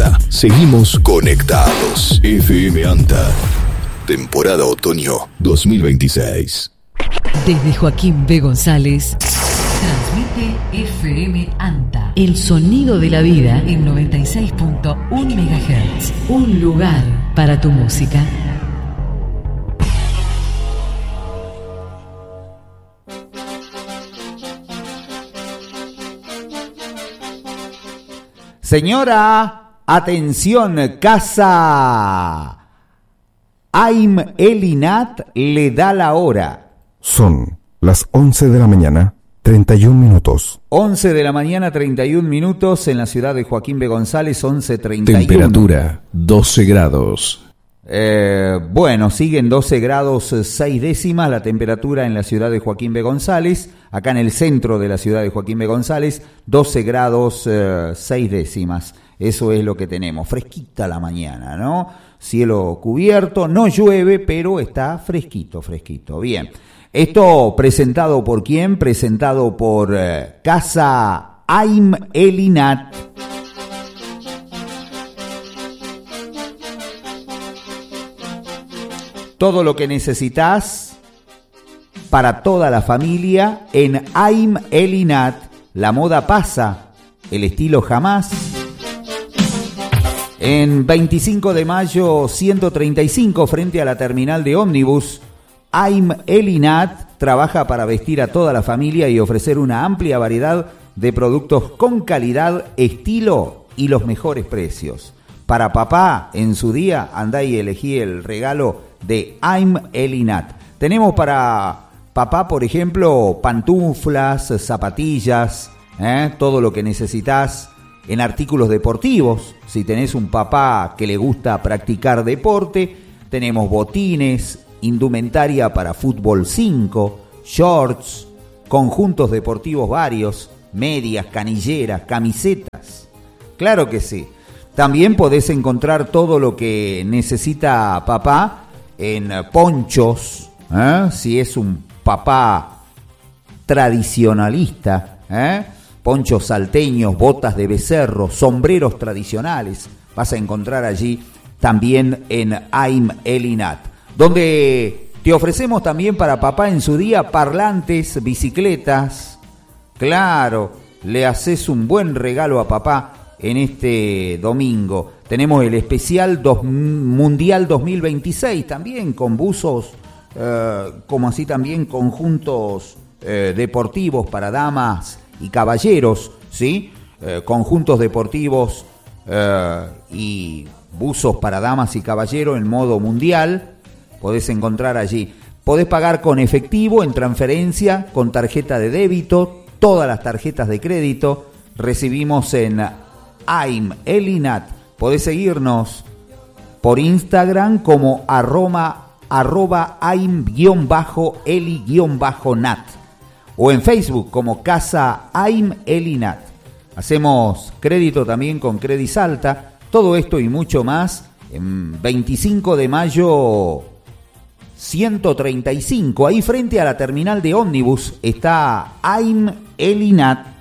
mañana. Seguimos conectados. FM Anta. Temporada otoño 2026. Desde Joaquín B. González, transmite FM Anta. El sonido de la vida en 96.1 MHz. Un lugar para tu música. Señora, atención, casa Aim Elinat le da la hora. Son las 11 de la mañana, 31 minutos. 11 de la mañana, 31 minutos en la ciudad de Joaquín B. González, 11:31. Temperatura 12 grados. Bueno, siguen 12 grados 6 décimas la temperatura en la ciudad de Joaquín B. González. Acá en el centro de la ciudad de Joaquín B. González, 12 grados 6 décimas. Eso es lo que tenemos. Fresquita la mañana, ¿no? Cielo cubierto, no llueve, pero está fresquito. Bien. Esto presentado por ¿quién? Presentado por Casa Aim Elinat. Todo lo que necesitas para toda la familia en Aim Elinat. La moda pasa, el estilo jamás. En 25 de mayo 135, frente a la terminal de ómnibus, Aim Elinat trabaja para vestir a toda la familia y ofrecer una amplia variedad de productos con calidad, estilo y los mejores precios. Para papá, en su día, andá y elegí el regalo de Aim Elinat. Tenemos para papá, por ejemplo, pantuflas, zapatillas, todo lo que necesitas en artículos deportivos. Si tenés un papá que le gusta practicar deporte, tenemos botines, indumentaria para fútbol 5, shorts, conjuntos deportivos varios, medias, canilleras, camisetas. Claro que sí. También podés encontrar todo lo que necesita papá en ponchos, si es un papá tradicionalista, ponchos salteños, botas de becerro, sombreros tradicionales. Vas a encontrar allí también en Aim Elinat, donde te ofrecemos también para papá en su día parlantes, bicicletas. Claro, le haces un buen regalo a papá en este domingo. Tenemos el especial Mundial 2026 también con buzos, como así también conjuntos deportivos para damas y caballeros, ¿sí? Conjuntos deportivos y buzos para damas y caballeros en modo mundial. Podés encontrar allí. Podés pagar con efectivo, en transferencia, con tarjeta de débito, todas las tarjetas de crédito. Recibimos en Aim Elinat. Podés seguirnos por Instagram como arroba aim_eli_nat o en Facebook como Casa Aim Elinat. Hacemos crédito también con Credisalta. Todo esto y mucho más en 25 de mayo 135. Ahí frente a la terminal de ómnibus está Aim Elinat.